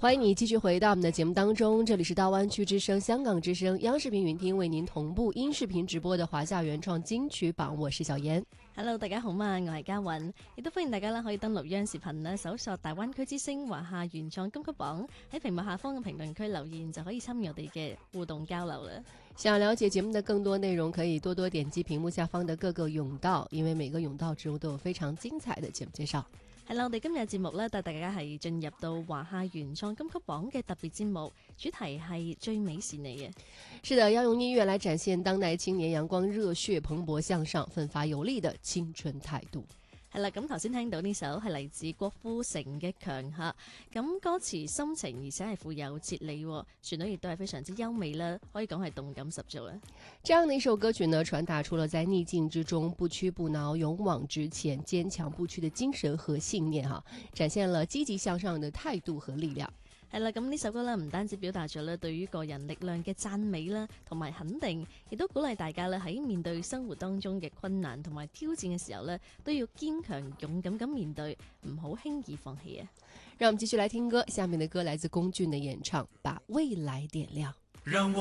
欢迎你继续回到我们的節目當中，這裡是大灣區之聲、香港之聲、央視頻雲聽為您同步音視頻直播的華夏原創金曲榜，我是小妍。 Hello， 大家好嘛，我係嘉韻，亦都歡迎大家啦，可以登錄央視頻啦，搜索大灣區之聲華夏原創金曲榜，喺屏幕下方嘅評論區留言就可以參與我哋嘅互動交流啦。 想了解節目的更多內容，可以多多點擊屏幕下方的各個甬道，因為每個甬道之中都有非常精彩的節目介紹。 係啦，我哋今日節目咧帶大家係進入到華夏原創金曲榜嘅特別節目，主題係最美是你嘅。 是的，要用音樂來展現當代青年陽光熱血、蓬勃向上、奮發有力的青春態度。 係啦，咁頭先聽到呢首係嚟自郭富城嘅強嚇，咁歌詞深情而且係富有哲理，旋律亦都係非常之優美啦，可以講係動感十足啊！ 這樣的一首歌曲呢，傳達出了在逆境之中不屈不撓、勇往直前、堅強不屈的精神和信念哈，展現了積極向上的態度和力量。 係啦，咁呢首歌咧唔單止表達咗咧對於個人力量嘅讚美啦，同埋肯定，亦都鼓勵大家咧喺面對生活當中嘅困難同埋挑戰嘅時候咧，都要堅強勇敢咁面對，唔好輕易放棄啊！讓我們繼續來聽歌，下面的歌來自龔俊的演唱《把未來點亮》。 讓我